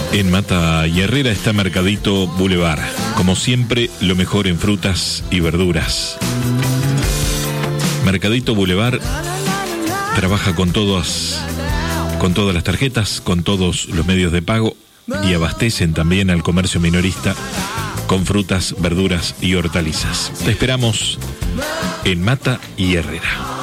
En Mata y Herrera está Mercadito Boulevard. Como siempre, lo mejor en frutas y verduras. Mercadito Boulevard trabaja con todas las tarjetas, con todos los medios de pago y abastecen también al comercio minorista con frutas, verduras y hortalizas. Te esperamos en Mata y Herrera.